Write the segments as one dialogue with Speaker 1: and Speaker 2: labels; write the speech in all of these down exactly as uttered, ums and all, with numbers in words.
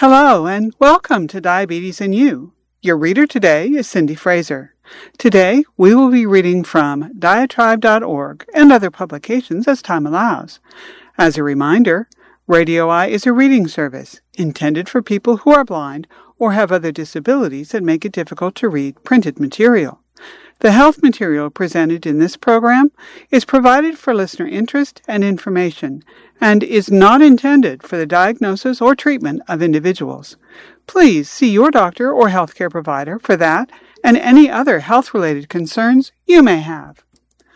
Speaker 1: Hello and welcome to Diabetes and You. Your reader today is Cindy Fraser. Today we will be reading from diatribe dot org and other publications as time allows. As a reminder, Radio Eye is a reading service intended for people who are blind or have other disabilities that make it difficult to read printed material. The health material presented in this program is provided for listener interest and information and is not intended for the diagnosis or treatment of individuals. Please see your doctor or healthcare provider for that and any other health-related concerns you may have.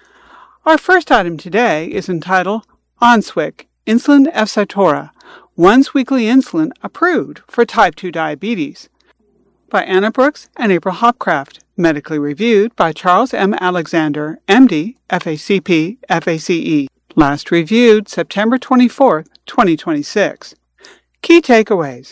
Speaker 1: Our first item today is entitled Onswik, Insulin Efsitora, Once Weekly Insulin Approved for Type two Diabetes, by Anna Brooks and April Hopcraft, medically reviewed by Charles M. Alexander, M D, F A C P, F A C E. Last reviewed September twenty-fourth, twenty twenty-six. Key takeaways.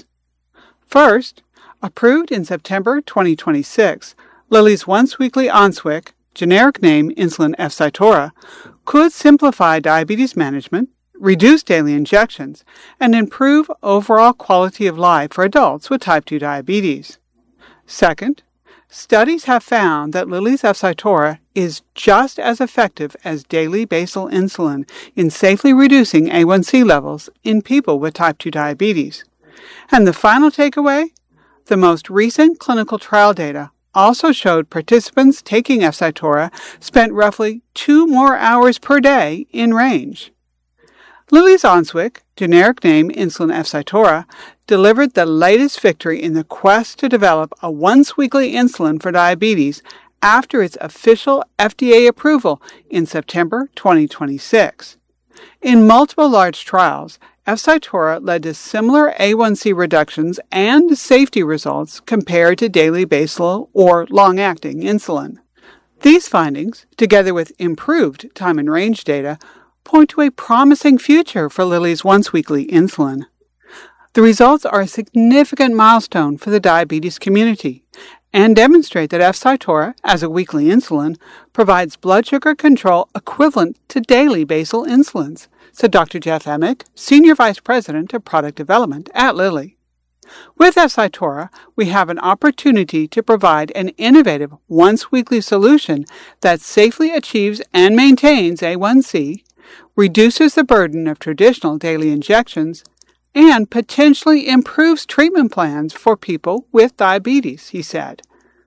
Speaker 1: First, approved in September twenty twenty-six, Lilly's once-weekly Onswik, generic name Insulin Efsitora, could simplify diabetes management, reduce daily injections, and improve overall quality of life for adults with type two diabetes. Second, studies have found that Lilly's Efsitora is just as effective as daily basal insulin in safely reducing A one C levels in people with type two diabetes. And the final takeaway? The most recent clinical trial data also showed participants taking Efsitora spent roughly two more hours per day in range. Lilly's Onswik, generic name Insulin Efsitora, delivered the latest victory in the quest to develop a once-weekly insulin for diabetes after its official F D A approval in September twenty twenty-six. In multiple large trials, Efsitora led to similar A one C reductions and safety results compared to daily basal or long-acting insulin. These findings, together with improved time and range data, point to a promising future for Lilly's once-weekly insulin. The results are a significant milestone for the diabetes community and demonstrate that Efsitora, as a weekly insulin, provides blood sugar control equivalent to daily basal insulins, said Doctor Jeff Emick, Senior Vice President of Product Development at Lilly. With Efsitora, we have an opportunity to provide an innovative once-weekly solution that safely achieves and maintains A one C, reduces the burden of traditional daily injections, and potentially improves treatment plans for people with diabetes, he said.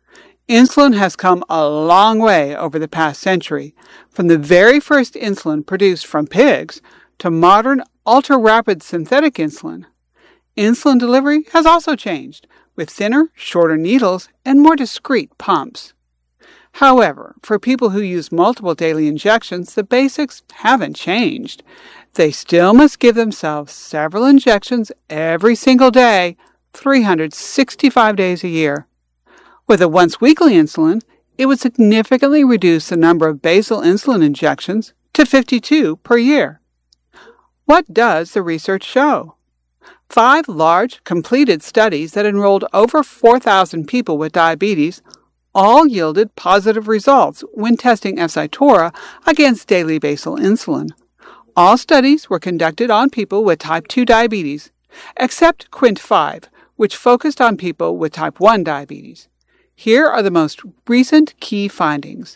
Speaker 1: Insulin has come a long way over the past century, from the very first insulin produced from pigs to modern ultra-rapid synthetic insulin. Insulin delivery has also changed, with thinner, shorter needles and more discreet pumps. However, for people who use multiple daily injections, the basics haven't changed. They still must give themselves several injections every single day, three hundred sixty-five days a year. With a once-weekly insulin, it would significantly reduce the number of basal insulin injections to fifty-two per year. What does the research show? Five large, completed studies that enrolled over four thousand people with diabetes all yielded positive results when testing Efsitora against daily basal insulin. All studies were conducted on people with type two diabetes, except Quint five, which focused on people with type one diabetes. Here are the most recent key findings.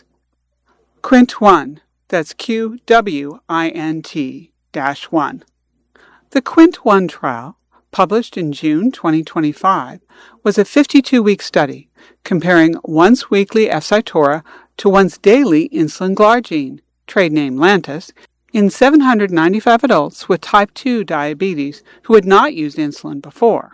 Speaker 1: Quint one, that's Q W I N T dash one. The Quint one trial, published in June twenty twenty-five, was a fifty-two-week study comparing once-weekly Efsitora to once-daily insulin glargine, trade name Lantus, in seven hundred ninety-five adults with type two diabetes who had not used insulin before.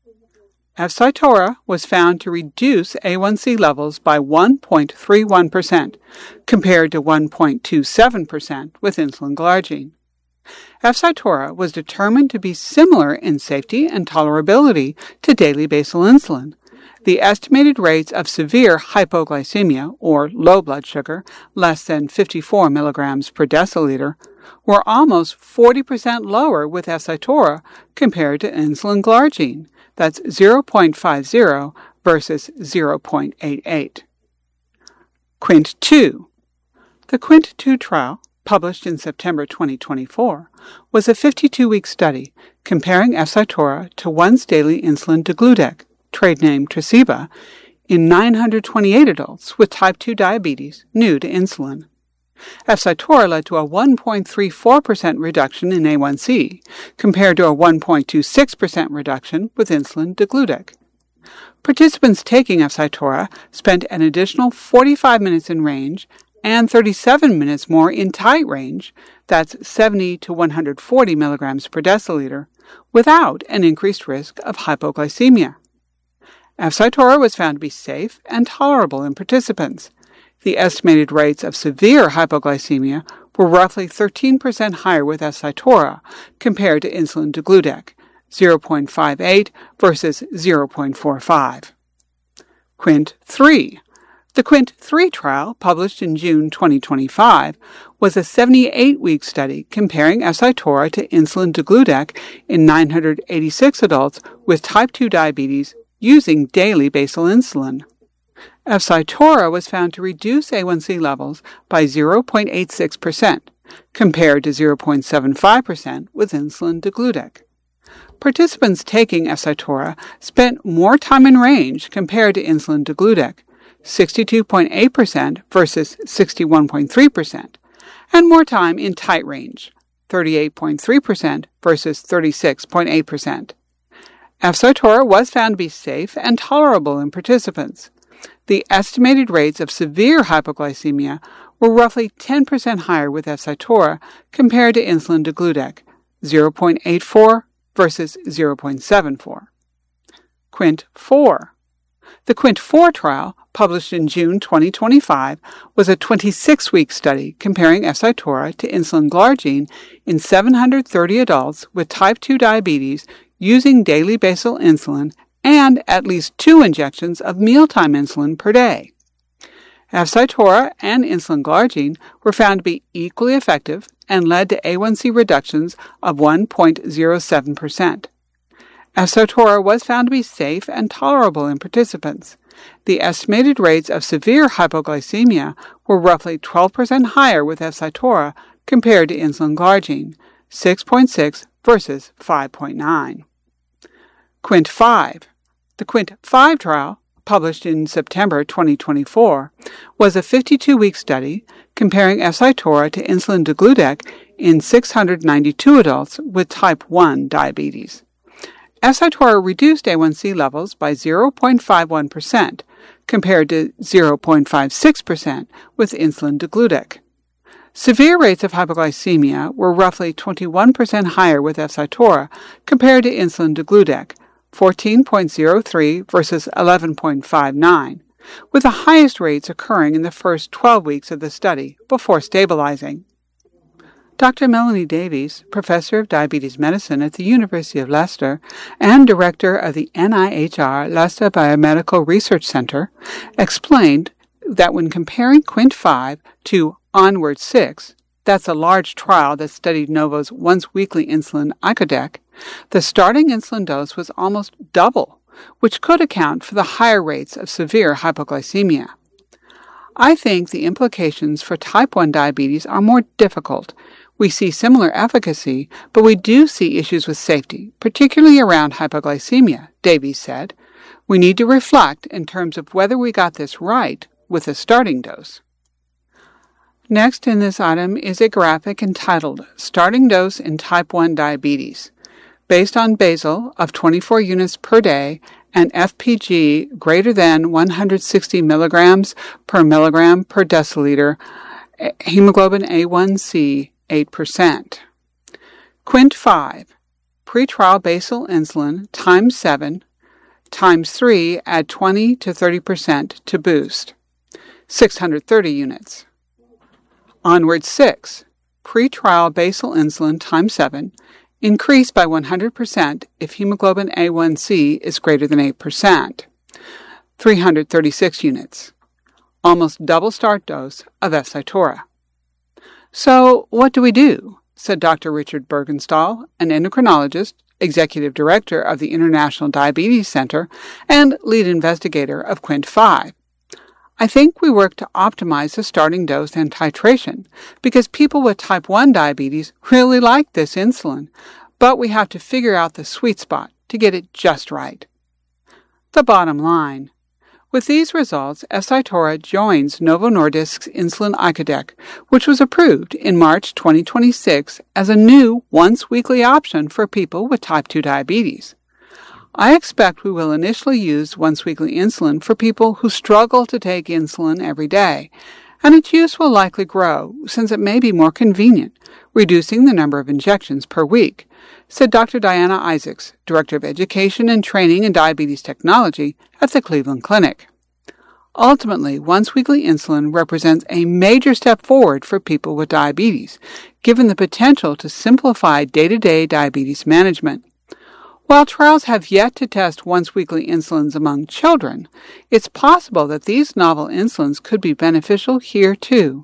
Speaker 1: Efsitora was found to reduce A one C levels by one point three one percent, compared to one point two seven percent with insulin glargine. Efsitora was determined to be similar in safety and tolerability to daily basal insulin. The estimated rates of severe hypoglycemia, or low blood sugar, less than fifty-four milligrams per deciliter, were almost forty percent lower with Efsitora compared to insulin glargine, that's zero point five zero versus zero point eight eight. Quint two. The Quint two trial, published in September twenty twenty-four, was a fifty-two-week study comparing efsitora to once-daily insulin degludec, trade name Tresiba, in nine hundred twenty-eight adults with type two diabetes new to insulin. Efsitora led to a one point three four percent reduction in A one C, compared to a one point two six percent reduction with insulin degludec. Participants taking efsitora spent an additional forty-five minutes in range and thirty-seven minutes more in tight range, that's seventy to one hundred forty milligrams per deciliter, without an increased risk of hypoglycemia. Efsitora was found to be safe and tolerable in participants. The estimated rates of severe hypoglycemia were roughly thirteen percent higher with efsitora compared to insulin degludec, zero point five eight versus zero point four five. Quint three. The Quint three trial, published in June twenty twenty-five, was a seventy-eight-week study comparing efsitora to insulin degludec in nine hundred eighty-six adults with type two diabetes using daily basal insulin. Efsitora was found to reduce A one C levels by zero point eight six percent, compared to zero point seven five percent with insulin degludec. Participants taking efsitora spent more time in range compared to insulin degludec, sixty-two point eight percent versus sixty-one point three percent, and more time in tight range, thirty-eight point three percent versus thirty-six point eight percent. Efsitora was found to be safe and tolerable in participants. The estimated rates of severe hypoglycemia were roughly ten percent higher with efsitora compared to insulin degludec, zero point eight four versus zero point seven four. Quint four. The Quint four trial, published in June twenty twenty-five, was a twenty-six-week study comparing efsitora to insulin glargine in seven hundred thirty adults with type two diabetes using daily basal insulin and at least two injections of mealtime insulin per day. Efsitora and insulin glargine were found to be equally effective and led to A one C reductions of one point zero seven percent. Efsitora was found to be safe and tolerable in participants. The estimated rates of severe hypoglycemia were roughly twelve percent higher with efsitora compared to insulin glargine, six point six versus five point nine. Quint five. The Quint five trial, published in September twenty twenty-four, was a fifty-two-week study comparing efsitora to insulin degludec in six hundred ninety-two adults with type one diabetes. Efsitora reduced A one C levels by zero point five one percent, compared to zero point five six percent with insulin degludec. Severe rates of hypoglycemia were roughly twenty-one percent higher with efsitora compared to insulin degludec, fourteen point zero three versus eleven point five nine, with the highest rates occurring in the first twelve weeks of the study before stabilizing. Doctor Melanie Davies, professor of diabetes medicine at the University of Leicester and director of the N I H R Leicester Biomedical Research Center, explained that when comparing Quint five to Onward six, that's a large trial that studied Novo's once-weekly insulin icodec, the starting insulin dose was almost double, which could account for the higher rates of severe hypoglycemia. I think the implications for type one diabetes are more difficult. We see similar efficacy, but we do see issues with safety, particularly around hypoglycemia, Davies said. We need to reflect in terms of whether we got this right with the starting dose. Next in this item is a graphic entitled Starting Dose in Type one Diabetes, based on basal of twenty-four units per day and F P G greater than one hundred sixty milligrams per milligram per deciliter, hemoglobin A one C eight percent. Quint five, pretrial basal insulin times seven, times three add twenty to thirty percent to boost, six hundred thirty units. Onward six, pretrial basal insulin times seven, increase by one hundred percent if hemoglobin A one C is greater than eight percent, three hundred thirty-six units, almost double start dose of efsitora. So what do we do? Said Doctor Richard Bergenstahl, an endocrinologist, executive director of the International Diabetes Center, and lead investigator of Quint five. I think we work to optimize the starting dose and titration because people with type one diabetes really like this insulin, but we have to figure out the sweet spot to get it just right. The bottom line. With these results, Escitora joins Novo Nordisk's insulin icodec, which was approved in March twenty twenty-six as a new once-weekly option for people with type two diabetes. I expect we will initially use once-weekly insulin for people who struggle to take insulin every day, and its use will likely grow since it may be more convenient, reducing the number of injections per week, said Doctor Diana Isaacs, Director of Education and Training in Diabetes Technology at the Cleveland Clinic. Ultimately, once-weekly insulin represents a major step forward for people with diabetes, given the potential to simplify day-to-day diabetes management. While trials have yet to test once-weekly insulins among children, it's possible that these novel insulins could be beneficial here too.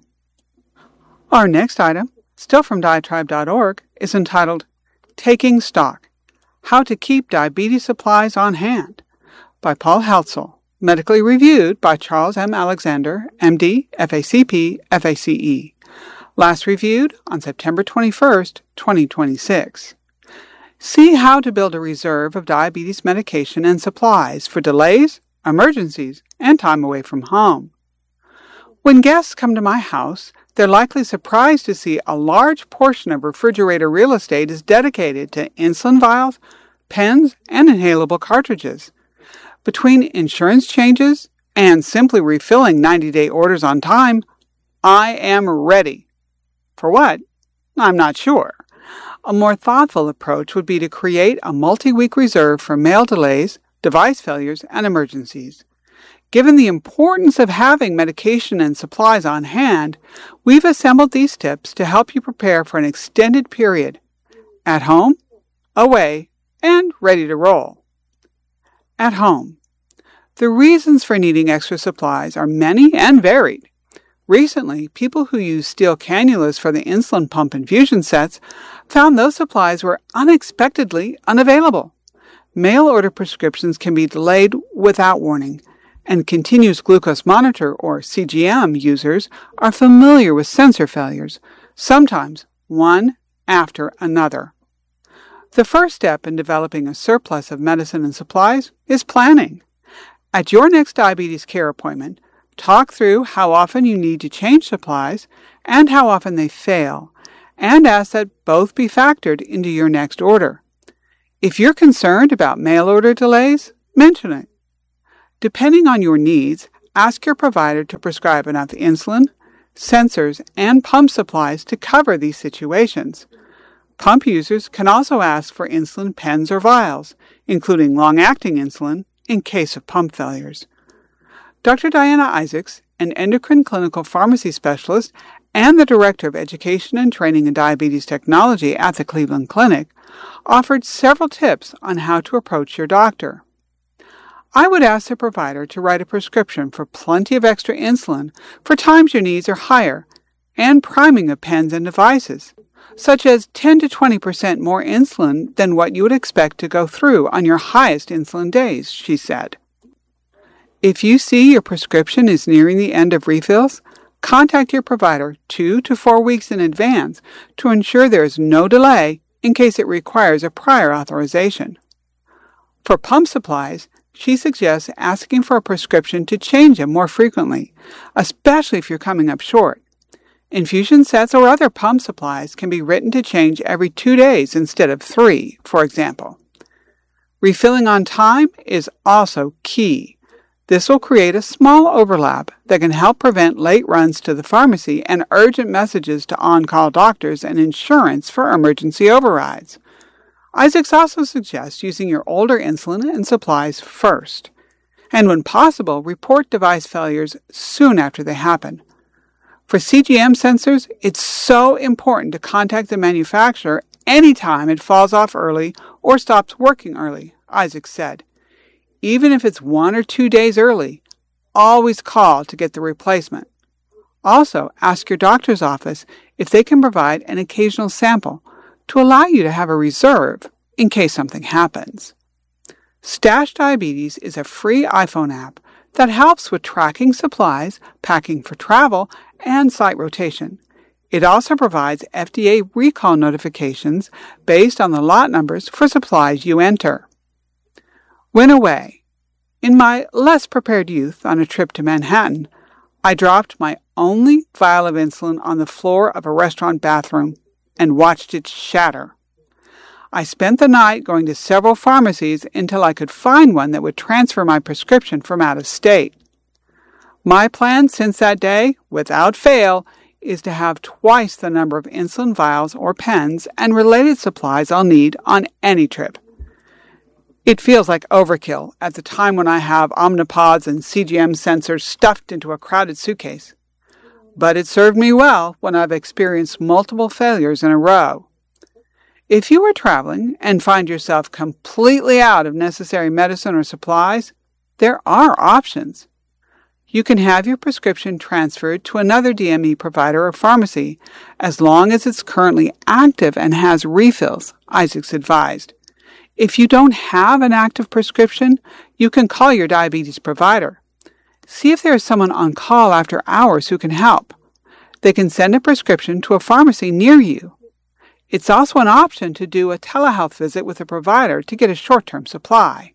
Speaker 1: Our next item, still from diatribe dot org, is entitled Taking Stock, How to Keep Diabetes Supplies on Hand, by Paul Heltzel, medically reviewed by Charles M. Alexander, M D, F A C P, F A C E. Last reviewed on September twenty-first, twenty twenty-six. See how to build a reserve of diabetes medication and supplies for delays, emergencies, and time away from home. When guests come to my house, they're likely surprised to see a large portion of refrigerator real estate is dedicated to insulin vials, pens, and inhalable cartridges. Between insurance changes and simply refilling ninety-day orders on time, I am ready. For what? I'm not sure. A more thoughtful approach would be to create a multi-week reserve for mail delays, device failures, and emergencies. Given the importance of having medication and supplies on hand, we've assembled these tips to help you prepare for an extended period, at home, away, and ready to roll. At home. The reasons for needing extra supplies are many and varied. Recently, people who use steel cannulas for the insulin pump infusion sets found those supplies were unexpectedly unavailable. Mail-order prescriptions can be delayed without warning, and continuous glucose monitor, or C G M, users are familiar with sensor failures, sometimes one after another. The first step in developing a surplus of medicine and supplies is planning. At your next diabetes care appointment, talk through how often you need to change supplies and how often they fail, and ask that both be factored into your next order. If you're concerned about mail order delays, mention it. Depending on your needs, ask your provider to prescribe enough insulin, sensors, and pump supplies to cover these situations. Pump users can also ask for insulin pens or vials, including long-acting insulin, in case of pump failures. Doctor Diana Isaacs, an endocrine clinical pharmacy specialist and the Director of Education and Training in Diabetes Technology at the Cleveland Clinic, offered several tips on how to approach your doctor. I would ask the provider to write a prescription for plenty of extra insulin for times your needs are higher, and priming of pens and devices, such as ten to twenty percent more insulin than what you would expect to go through on your highest insulin days, she said. If you see your prescription is nearing the end of refills, contact your provider two to four weeks in advance to ensure there is no delay in case it requires a prior authorization. For pump supplies, she suggests asking for a prescription to change them more frequently, especially if you're coming up short. Infusion sets or other pump supplies can be written to change every two days instead of three, for example. Refilling on time is also key. This will create a small overlap that can help prevent late runs to the pharmacy and urgent messages to on-call doctors and insurance for emergency overrides. Isaacs also suggests using your older insulin and supplies first, and when possible, report device failures soon after they happen. For C G M sensors, it's so important to contact the manufacturer anytime it falls off early or stops working early, Isaacs said. Even if it's one or two days early, always call to get the replacement. Also, ask your doctor's office if they can provide an occasional sample to allow you to have a reserve in case something happens. Stash Diabetes is a free iPhone app that helps with tracking supplies, packing for travel, and site rotation. It also provides F D A recall notifications based on the lot numbers for supplies you enter. When away. In my less prepared youth on a trip to Manhattan, I dropped my only vial of insulin on the floor of a restaurant bathroom and watched it shatter. I spent the night going to several pharmacies until I could find one that would transfer my prescription from out of state. My plan since that day, without fail, is to have twice the number of insulin vials or pens and related supplies I'll need on any trip. It feels like overkill at the time when I have Omnipods and C G M sensors stuffed into a crowded suitcase. But it served me well when I've experienced multiple failures in a row. If you are traveling and find yourself completely out of necessary medicine or supplies, there are options. You can have your prescription transferred to another D M E provider or pharmacy as long as it's currently active and has refills, Isaacs advised. If you don't have an active prescription, you can call your diabetes provider. See if there is someone on call after hours who can help. They can send a prescription to a pharmacy near you. It's also an option to do a telehealth visit with a provider to get a short-term supply.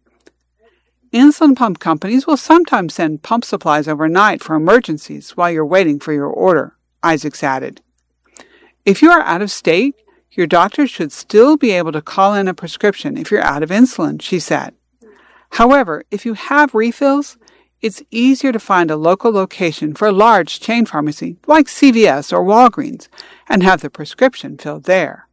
Speaker 1: Insulin pump companies will sometimes send pump supplies overnight for emergencies while you're waiting for your order, Isaacs added. If you are out of state, your doctor should still be able to call in a prescription if you're out of insulin, she said. However, if you have refills, it's easier to find a local location for a large chain pharmacy like C V S or Walgreens and have the prescription filled there.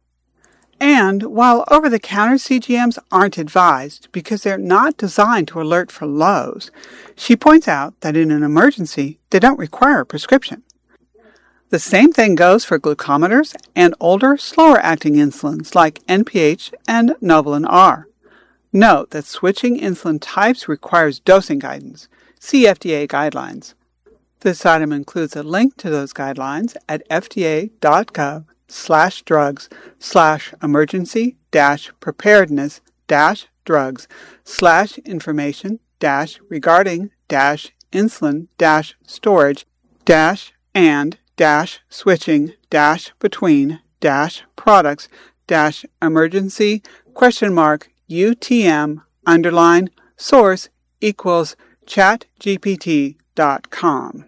Speaker 1: And while over-the-counter C G Ms aren't advised because they're not designed to alert for lows, she points out that in an emergency, they don't require a prescription. The same thing goes for glucometers and older, slower-acting insulins like N P H and Novolin R. Note that switching insulin types requires dosing guidance. See F D A guidelines. This item includes a link to those guidelines at fda.gov slash drugs slash emergency dash preparedness dash drugs slash information dash regarding dash insulin dash storage dash and dash switching dash between dash products dash emergency question mark U T M underline source equals chat G P T dot com.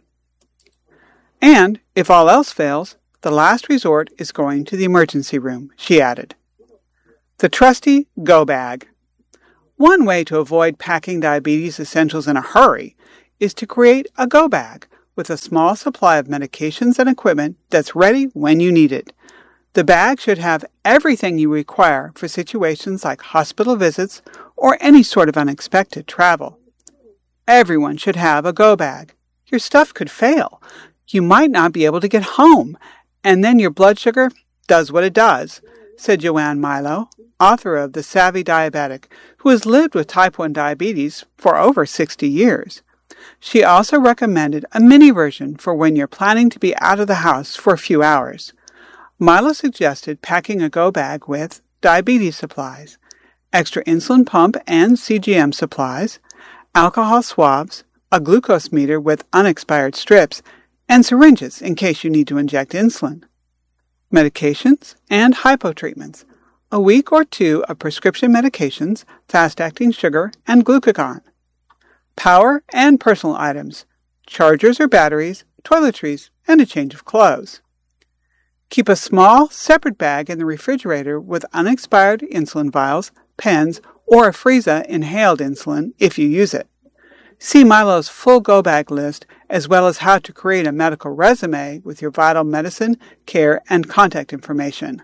Speaker 1: And if all else fails, the last resort is going to the emergency room, she added. The trusty Go Bag. One way to avoid packing diabetes essentials in a hurry is to create a Go Bag with a small supply of medications and equipment that's ready when you need it. The bag should have everything you require for situations like hospital visits or any sort of unexpected travel. Everyone should have a Go Bag. Your stuff could fail. You might not be able to get home, and then your blood sugar does what it does, said Joanne Milo, author of The Savvy Diabetic, who has lived with type one diabetes for over sixty years. She also recommended a mini version for when you're planning to be out of the house for a few hours. Milo suggested packing a Go Bag with diabetes supplies, extra insulin pump and C G M supplies, alcohol swabs, a glucose meter with unexpired strips, and syringes in case you need to inject insulin, medications, and hypo treatments, a week or two of prescription medications, fast-acting sugar, and glucagon, power and personal items, chargers or batteries, toiletries, and a change of clothes. Keep a small, separate bag in the refrigerator with unexpired insulin vials, pens, or a Freeza inhaled insulin if you use it. See Milo's full Go Bag list as well as how to create a medical resume with your vital medicine, care, and contact information.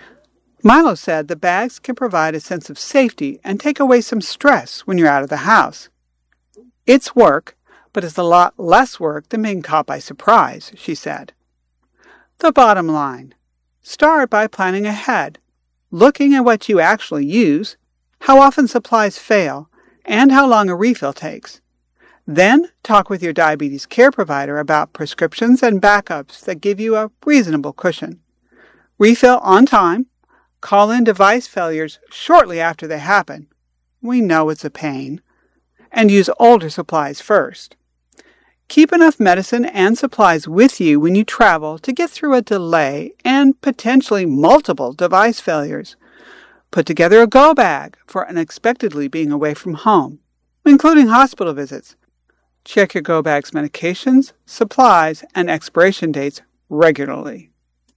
Speaker 1: Milo said the bags can provide a sense of safety and take away some stress when you're out of the house. It's work, but it's a lot less work than being caught by surprise, she said. The bottom line. Start by planning ahead, looking at what you actually use, how often supplies fail, and how long a refill takes. Then talk with your diabetes care provider about prescriptions and backups that give you a reasonable cushion. Refill on time. Call in device failures shortly after they happen. We know it's a pain. and use older supplies first. Keep enough medicine and supplies with you when you travel to get through a delay and potentially multiple device failures. Put together a go bag for unexpectedly being away from home, including hospital visits. Check your go bag's medications, supplies, and expiration dates regularly.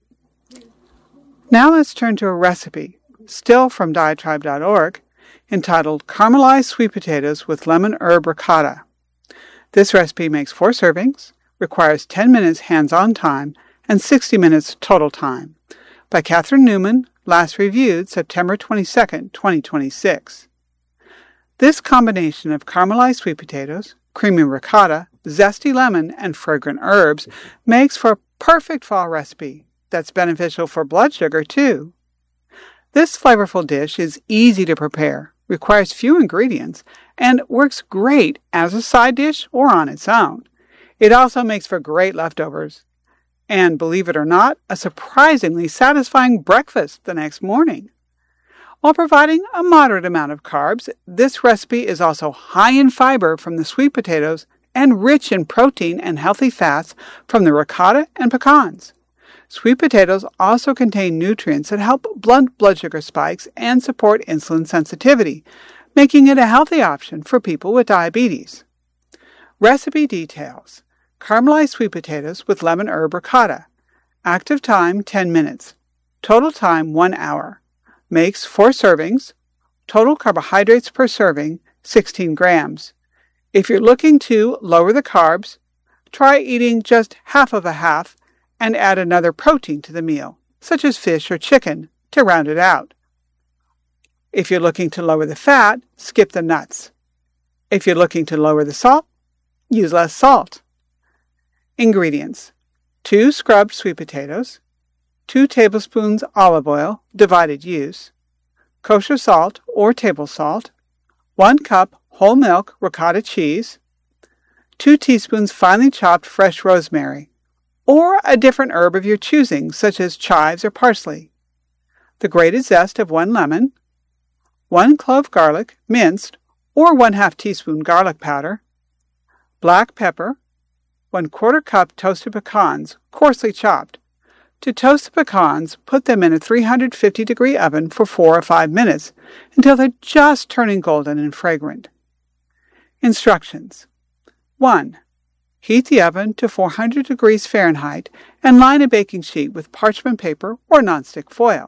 Speaker 1: Now let's turn to a recipe, still from diatribe dot org, entitled Caramelized Sweet Potatoes with Lemon Herb Ricotta. This recipe makes four servings, requires ten minutes hands-on time, and sixty minutes total time. By Catherine Newman, last reviewed September twenty-second, twenty twenty-six. This combination of caramelized sweet potatoes, creamy ricotta, zesty lemon, and fragrant herbs makes for a perfect fall recipe that's beneficial for blood sugar, too. This flavorful dish is easy to prepare, requires few ingredients, and works great as a side dish or on its own. It also makes for great leftovers, and, believe it or not, a surprisingly satisfying breakfast the next morning. While providing a moderate amount of carbs, this recipe is also high in fiber from the sweet potatoes and rich in protein and healthy fats from the ricotta and pecans. Sweet potatoes also contain nutrients that help blunt blood sugar spikes and support insulin sensitivity, making it a healthy option for people with diabetes. Recipe details: caramelized sweet potatoes with lemon herb ricotta. Active time ten minutes. Total time one hour. Makes four servings. Total carbohydrates per serving sixteen grams. If you're looking to lower the carbs, try eating just half of a half and add another protein to the meal, such as fish or chicken, to round it out. If you're looking to lower the fat, skip the nuts. If you're looking to lower the salt, use less salt. Ingredients: two scrubbed sweet potatoes, two tablespoons olive oil, divided use, kosher salt or table salt, one cup whole milk ricotta cheese, two teaspoons finely chopped fresh rosemary, or a different herb of your choosing, such as chives or parsley, the grated zest of one lemon, one clove garlic, minced, or one half teaspoon garlic powder, black pepper, one quarter cup toasted pecans, coarsely chopped. To toast the pecans, put them in a three hundred fifty degree oven for four or five minutes until they're just turning golden and fragrant. Instructions: one. Heat the oven to four hundred degrees Fahrenheit and line a baking sheet with parchment paper or nonstick foil.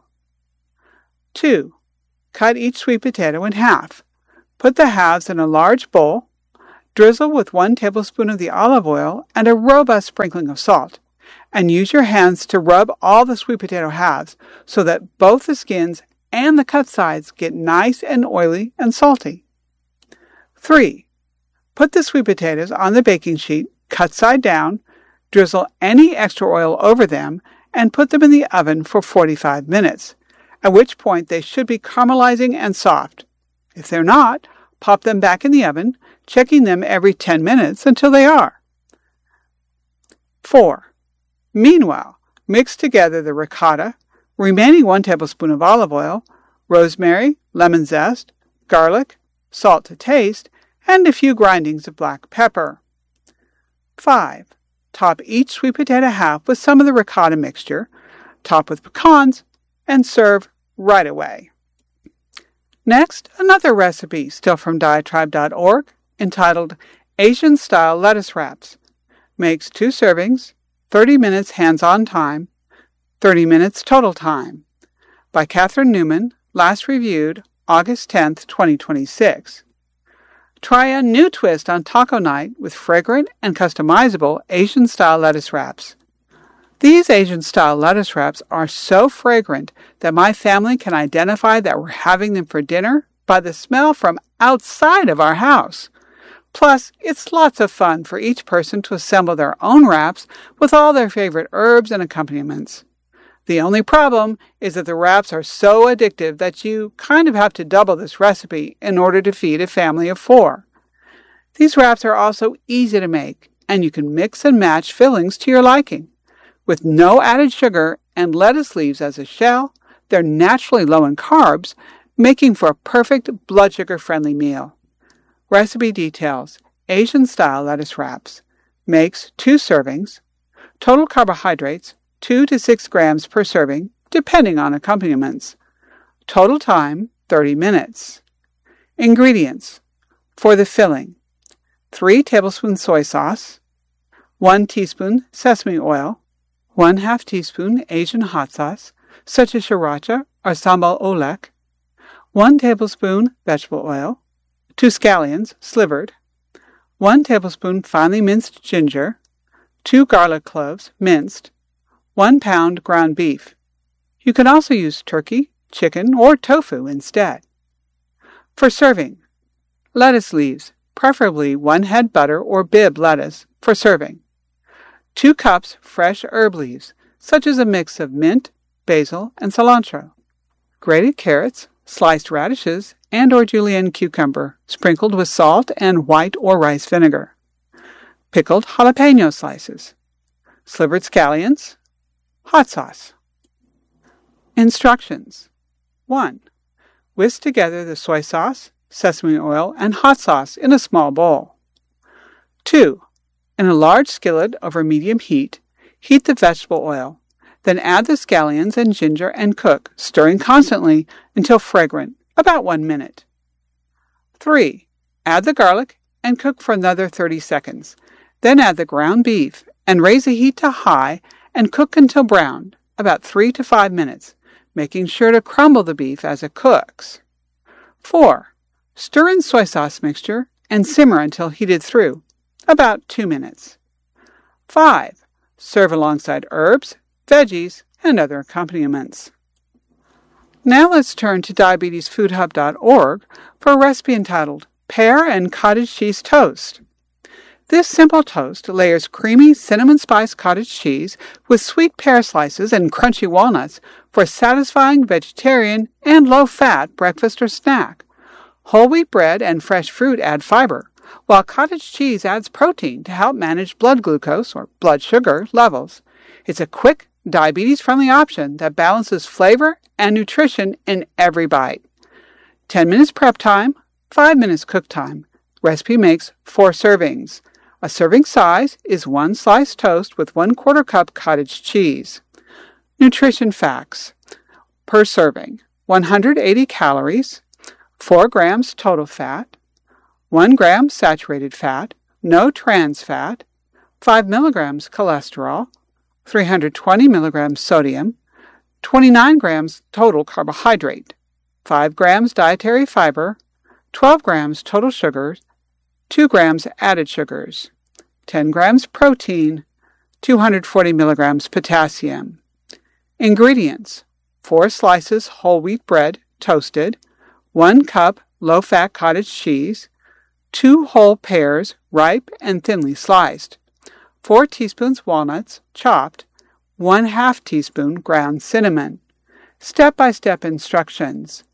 Speaker 1: two. Cut each sweet potato in half. Put the halves in a large bowl. Drizzle with one tablespoon of the olive oil and a robust sprinkling of salt, and use your hands to rub all the sweet potato halves so that both the skins and the cut sides get nice and oily and salty. three. Put the sweet potatoes on the baking sheet, cut side down, drizzle any extra oil over them, and put them in the oven for forty-five minutes, at which point they should be caramelizing and soft. If they're not, pop them back in the oven, checking them every ten minutes until they are. four. Meanwhile, mix together the ricotta, remaining one tablespoon of olive oil, rosemary, lemon zest, garlic, salt to taste, and a few grindings of black pepper. five. Top each sweet potato half with some of the ricotta mixture, top with pecans, and serve right away. Next, another recipe, still from diatribe dot org, entitled Asian-Style Lettuce Wraps. Makes two servings, thirty minutes hands-on time, thirty minutes total time. By Catherine Newman, last reviewed August tenth, twenty twenty-six. Try a new twist on taco night with fragrant and customizable Asian-style lettuce wraps. These Asian-style lettuce wraps are so fragrant that my family can identify that we're having them for dinner by the smell from outside of our house. Plus, it's lots of fun for each person to assemble their own wraps with all their favorite herbs and accompaniments. The only problem is that the wraps are so addictive that you kind of have to double this recipe in order to feed a family of four. These wraps are also easy to make, and you can mix and match fillings to your liking. With no added sugar and lettuce leaves as a shell, they're naturally low in carbs, making for a perfect blood sugar-friendly meal. Recipe details: Asian-style lettuce wraps. Makes two servings. Total carbohydrates, two to six grams per serving, depending on accompaniments. Total time, thirty minutes. Ingredients: for the filling, three tablespoons soy sauce, one teaspoon sesame oil, one half teaspoon Asian hot sauce, such as sriracha or sambal oelek, one tablespoon vegetable oil, two scallions, slivered, one tablespoon finely minced ginger, two garlic cloves, minced, one pound ground beef. You can also use turkey, chicken, or tofu instead. For serving, lettuce leaves, preferably one head butter or Bibb lettuce, for serving. Two cups fresh herb leaves, such as a mix of mint, basil, and cilantro. Grated carrots, sliced radishes, and or julienne cucumber, sprinkled with salt and white or rice vinegar. Pickled jalapeno slices. Slivered scallions. Hot sauce. Instructions. one. Whisk together the soy sauce, sesame oil, and hot sauce in a small bowl. two. In a large skillet over medium heat, heat the vegetable oil. Then add the scallions and ginger and cook, stirring constantly until fragrant, about one minute. three. Add the garlic and cook for another thirty seconds. Then add the ground beef and raise the heat to high and cook until browned, about three to five minutes, making sure to crumble the beef as it cooks. four. Stir in soy sauce mixture and simmer until heated through, about two minutes. five. Serve alongside herbs, veggies, and other accompaniments. Now let's turn to diabetes food hub dot org for a recipe entitled Pear and Cottage Cheese Toast. This simple toast layers creamy cinnamon spice cottage cheese with sweet pear slices and crunchy walnuts for a satisfying vegetarian and low-fat breakfast or snack. Whole wheat bread and fresh fruit add fiber, while cottage cheese adds protein to help manage blood glucose or blood sugar levels. It's a quick, diabetes-friendly option that balances flavor and nutrition in every bite. ten minutes prep time, five minutes cook time. Recipe makes four servings. A serving size is one sliced toast with one quarter cup cottage cheese. Nutrition facts. Per serving, one hundred eighty calories, four grams total fat, one gram saturated fat, no trans fat, five milligrams cholesterol, three hundred twenty milligrams sodium, twenty-nine grams total carbohydrate, five grams dietary fiber, twelve grams total sugars, two grams added sugars, ten grams protein, two hundred forty milligrams potassium. Ingredients: four slices whole wheat bread, toasted, one cup low-fat cottage cheese, two whole pears, ripe and thinly sliced, four teaspoons walnuts, chopped, one half teaspoon ground cinnamon. Step-by-step instructions.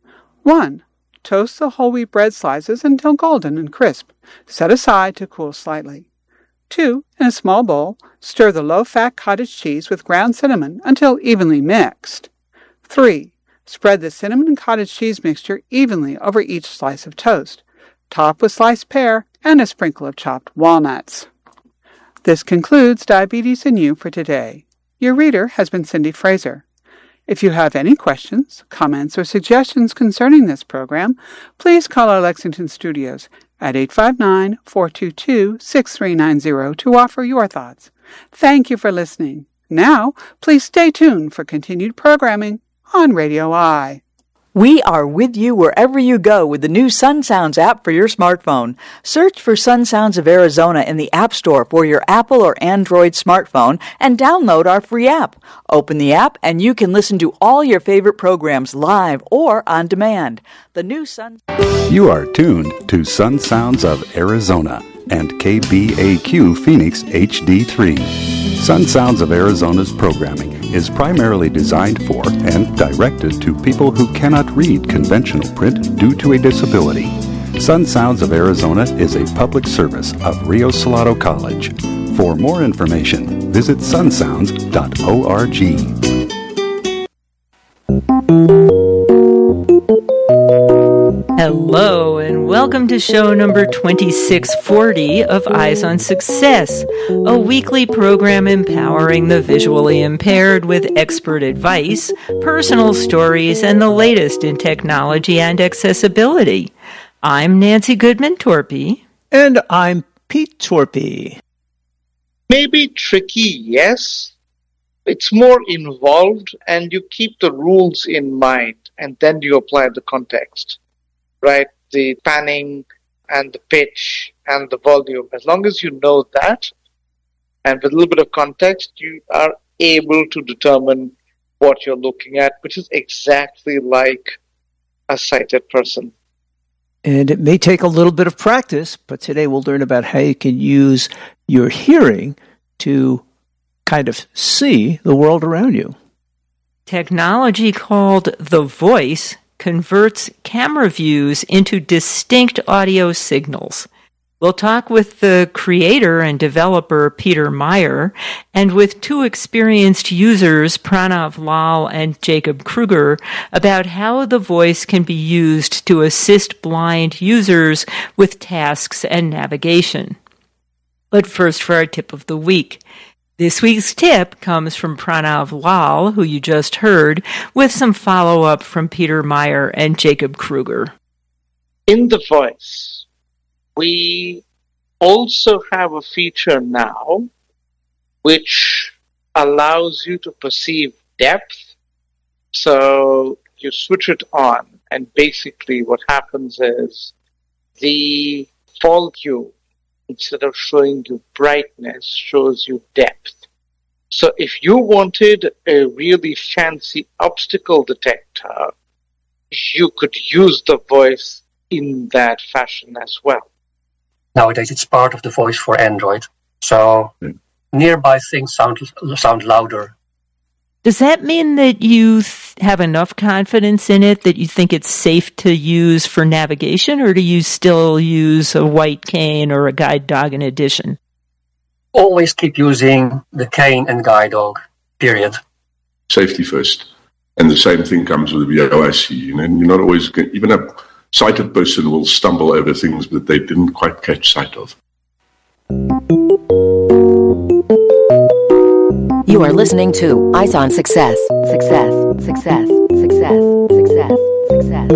Speaker 1: one. Toast the whole wheat bread slices until golden and crisp. Set aside to cool slightly. two. In a small bowl, stir the low-fat cottage cheese with ground cinnamon until evenly mixed. three. Spread the cinnamon and cottage cheese mixture evenly over each slice of toast. Top with sliced pear and a sprinkle of chopped walnuts. This concludes Diabetes and You for today. Your reader has been Cindy Fraser. If you have any questions, comments, or suggestions concerning this program, please call our Lexington studios at eight five nine, four two two, six three nine zero to offer your thoughts. Thank you for listening. Now, please stay tuned for continued programming on Radio I.
Speaker 2: We are with you wherever you go with the new Sun Sounds app for your smartphone. Search for Sun Sounds of Arizona in the App Store for your Apple or Android smartphone and download our free app. Open the app and you can listen to all your favorite programs live or on demand. The new Sun...
Speaker 3: You are tuned to Sun Sounds of Arizona and K B A Q Phoenix H D three. Sun Sounds of Arizona's programming is primarily designed for and directed to people who cannot read conventional print due to a disability. Sun Sounds of Arizona is a public service of Rio Salado College. For more information, visit sun sounds dot org.
Speaker 2: Hello.
Speaker 4: Hello, and welcome to show number twenty-six forty of Eyes on Success, a weekly program empowering the visually impaired with expert advice, personal stories, and the latest in technology and accessibility. I'm Nancy Goodman-Torpy.
Speaker 5: And I'm Pete Torpy.
Speaker 6: Maybe tricky, yes. It's more involved, and you keep the rules in mind, and then you apply the context. Right, the panning and the pitch and the volume. As long as you know that, and with a little bit of context, you are able to determine what you're looking at, which is exactly like a sighted person.
Speaker 5: And it may take a little bit of practice, but today we'll learn about how you can use your hearing to kind of see the world around you.
Speaker 4: Technology called The Voice converts camera views into distinct audio signals. We'll talk with the creator and developer Peter Meyer and with two experienced users, Pranav Lal and Jacob Kruger, about how the voice can be used to assist blind users with tasks and navigation. But first for our tip of the week. This week's tip comes from Pranav Lal, who you just heard, with some follow-up from Peter Meyer and Jacob Kruger.
Speaker 6: In The Voice, we also have a feature now which allows you to perceive depth. So you switch it on, and basically what happens is the volume, instead of showing you brightness, shows you depth. So if you wanted a really fancy obstacle detector, you could use the voice in that fashion as well.
Speaker 7: Nowadays it's part of the voice for Android, so mm. nearby things sound sound louder.
Speaker 4: Does that mean that you th- have enough confidence in it that you think it's safe to use for navigation, or do you still use a white cane or a guide dog in addition?
Speaker 7: Always keep using the cane and guide dog, period.
Speaker 8: Safety first. And the same thing comes with the V O I C. You know, you're not always, even a sighted person will stumble over things that they didn't quite catch sight of.
Speaker 9: You are listening to Eyes on Success. Success, success, success, success, success.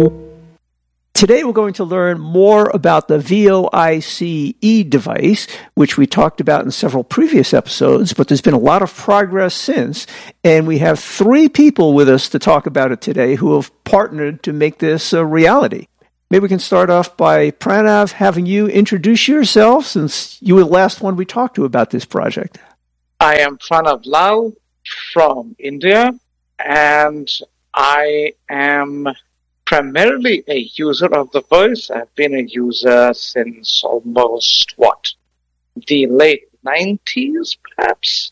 Speaker 5: Today we're going to learn more about the V O I C E device, which we talked about in several previous episodes, but there's been a lot of progress since, and we have three people with us to talk about it today who have partnered to make this a reality. Maybe we can start off by Pranav having you introduce yourself, since you were the last one we talked to about this project.
Speaker 6: I am Pranav Lal from India, and I am primarily a user of the voice. I've been a user since almost, what, the late nineties, perhaps?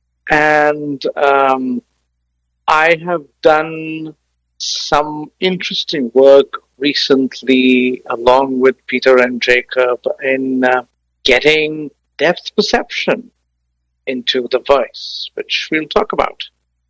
Speaker 6: And um, I have done some interesting work recently, along with Peter and Jacob, in uh, getting depth perception into the voice, which we'll talk about.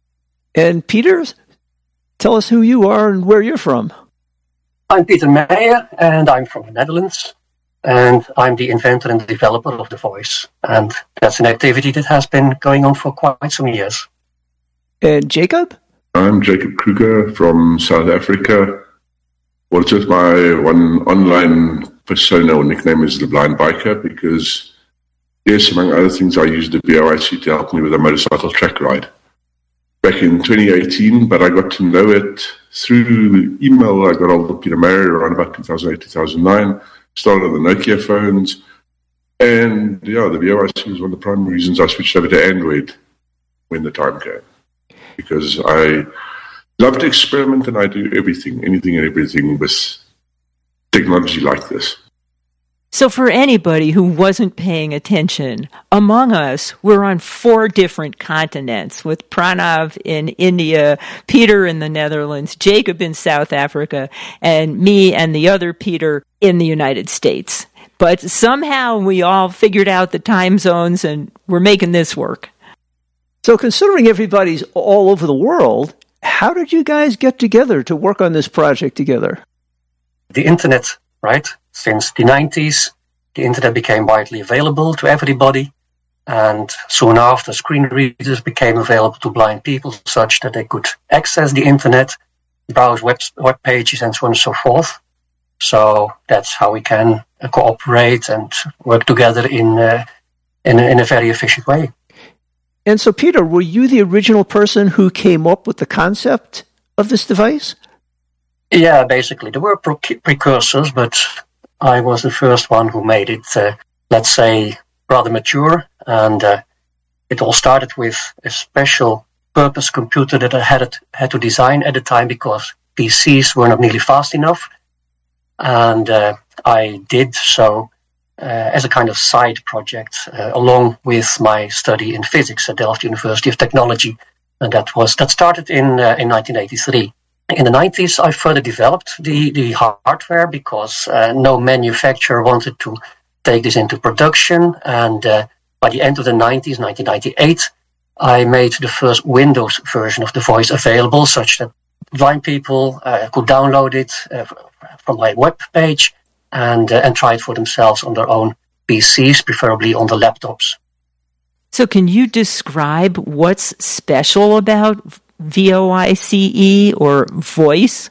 Speaker 5: And Peter, tell us who you are and where you're from.
Speaker 7: I'm Peter Meyer, and I'm from the Netherlands, and I'm the inventor and developer of the voice, and that's an activity that has been going on for quite some years.
Speaker 5: And Jacob?
Speaker 8: I'm Jacob Kruger from South Africa. Well, it's just my one online persona or nickname is the Blind Biker, because yes, among other things, I used the V O I C to help me with a motorcycle track ride back in twenty eighteen, but I got to know it through email. I got hold of Peter Meyer around about two thousand eight, two thousand nine, started on the Nokia phones, and yeah, the V O I C was one of the primary reasons I switched over to Android when the time came, because I love to experiment and I do everything, anything and everything with technology like this.
Speaker 4: So for anybody who wasn't paying attention, among us, we're on four different continents, with Pranav in India, Peter in the Netherlands, Jacob in South Africa, and me and the other Peter in the United States. But somehow we all figured out the time zones and we're making this work.
Speaker 5: So considering everybody's all over the world, how did you guys get together to work on this project together?
Speaker 7: The internet right? Since the nineties, the internet became widely available to everybody. And soon after, screen readers became available to blind people such that they could access the internet, browse web, web pages, and so on and so forth. So that's how we can uh, cooperate and work together in, uh, in, in a very efficient way.
Speaker 5: And so, Peter, were you the original person who came up with the concept of this device?
Speaker 7: Yeah, basically. There were pre- precursors, but I was the first one who made it, uh, let's say, rather mature. And uh, it all started with a special purpose computer that I had, had to design at the time because P Cs were not nearly fast enough. And uh, I did so uh, as a kind of side project, uh, along with my study in physics at Delft University of Technology. And that was that started in uh, in nineteen eighty-three. In the nineties, I further developed the, the hardware because uh, no manufacturer wanted to take this into production. And uh, by the end of the nineties, nineteen ninety-eight, I made the first Windows version of the voice available, such that blind people uh, could download it uh, from my web page and uh, and try it for themselves on their own P Cs, preferably on the laptops.
Speaker 4: So can you describe what's special about VoICE or voice?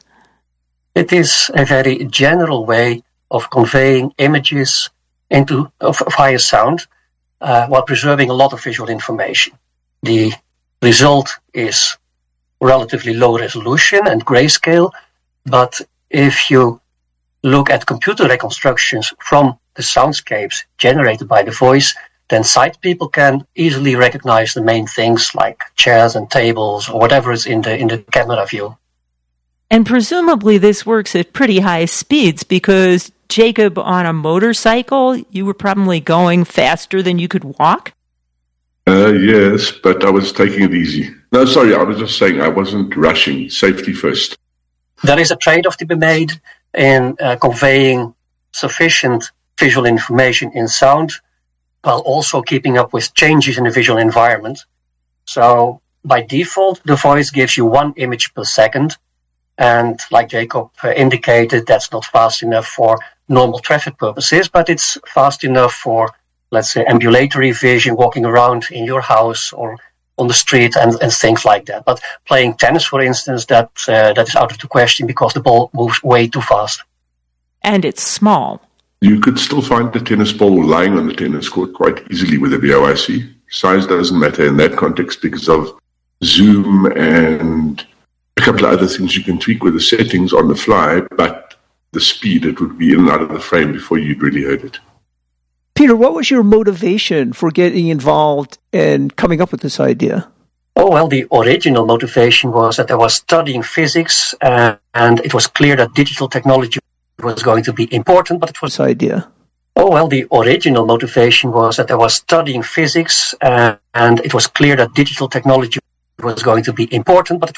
Speaker 7: It is a very general way of conveying images into of, via sound uh, while preserving a lot of visual information. The result is relatively low resolution and grayscale, but if you look at computer reconstructions from the soundscapes generated by the voice, then sight people can easily recognize the main things like chairs and tables or whatever is in the in the camera view.
Speaker 4: And presumably this works at pretty high speeds because, Jacob, on a motorcycle, you were probably going faster than you could walk?
Speaker 8: Uh, yes, but I was taking it easy. No, sorry, I was just saying I wasn't rushing. Safety first.
Speaker 7: There is a trade-off to be made in uh, conveying sufficient visual information in sound while also keeping up with changes in the visual environment. So by default, the voice gives you one image per second. And like Jacob uh, indicated, that's not fast enough for normal traffic purposes, but it's fast enough for, let's say, ambulatory vision, walking around in your house or on the street and, and things like that. But playing tennis, for instance, that uh, that is out of the question because the ball moves way too fast.
Speaker 4: And it's small.
Speaker 8: You could still find the tennis ball lying on the tennis court quite easily with a VoIC. Size doesn't matter in that context because of zoom and a couple of other things you can tweak with the settings on the fly, but the speed, it would be in and out of the frame before you'd really heard it.
Speaker 5: Peter, what was your motivation for getting involved and coming up with this idea?
Speaker 7: Oh, well, the original motivation was that I was studying physics uh, and it was clear that digital technology was going to be important, but it was...
Speaker 5: This idea.
Speaker 7: Oh, well, the original motivation was that I was studying physics uh, and it was clear that digital technology was going to be important, but it